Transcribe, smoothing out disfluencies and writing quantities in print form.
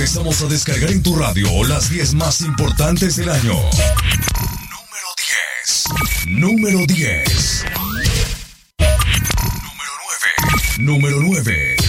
Empezamos a descargar en tu radio las 10 más importantes del año. Número 10. Número 9.